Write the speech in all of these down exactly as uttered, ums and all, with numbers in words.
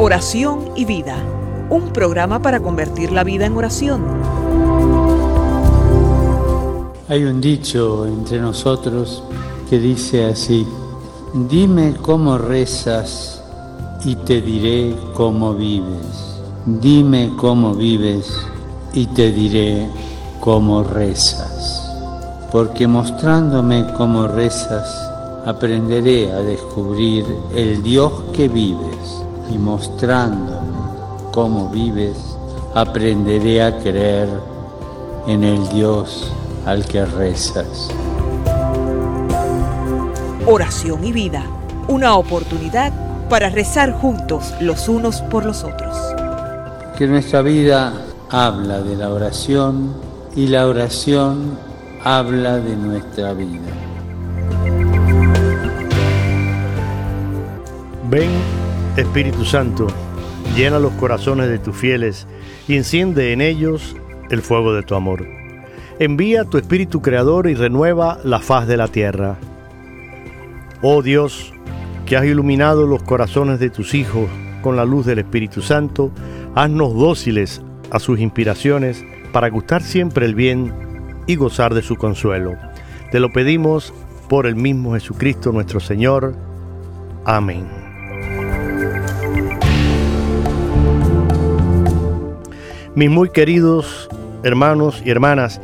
Oración y Vida, un programa para convertir la vida en oración. Hay un dicho entre nosotros que dice así: dime cómo rezas y te diré cómo vives. Dime cómo vives y te diré cómo rezas. Porque mostrándome cómo rezas, aprenderé a descubrir el Dios que vives, y mostrándome cómo vives, aprenderé a creer en el Dios al que rezas. Oración y Vida, una oportunidad para rezar juntos los unos por los otros. Que nuestra vida habla de la oración y la oración habla de nuestra vida. Ven, Espíritu Santo, llena los corazones de tus fieles y enciende en ellos el fuego de tu amor. Envía tu Espíritu Creador y renueva la faz de la tierra. Oh Dios, que has iluminado los corazones de tus hijos con la luz del Espíritu Santo, haznos dóciles a sus inspiraciones para gustar siempre el bien y gozar de su consuelo. Te lo pedimos por el mismo Jesucristo nuestro Señor. Amén. Mis muy queridos hermanos y hermanas,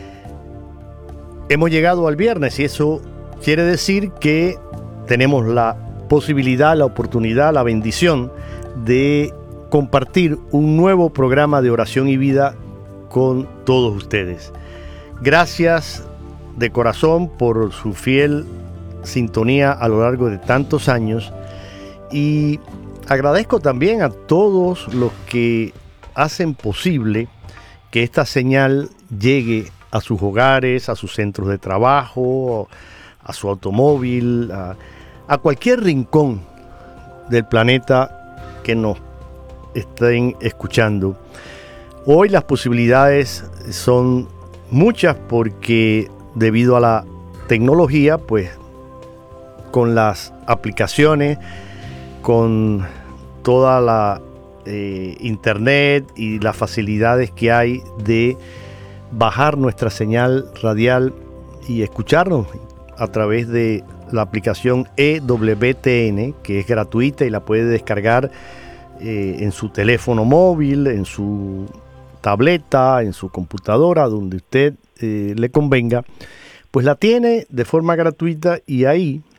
hemos llegado al viernes y eso quiere decir que tenemos la posibilidad, la oportunidad, la bendición de compartir un nuevo programa de oración y vida con todos ustedes. Gracias de corazón por su fiel sintonía a lo largo de tantos años y agradezco también a todos los que hacen posible que esta señal llegue a sus hogares, a sus centros de trabajo, a su automóvil, a, a cualquier rincón del planeta que nos estén escuchando. Hoy las posibilidades son muchas porque debido a la tecnología, pues con las aplicaciones, con toda la eh, internet y las facilidades que hay de bajar nuestra señal radial y escucharnos a través de la aplicación E W T N, que es gratuita y la puede descargar eh, en su teléfono móvil, en su tableta, en su computadora, donde usted eh, le convenga, pues la tiene de forma gratuita y ahí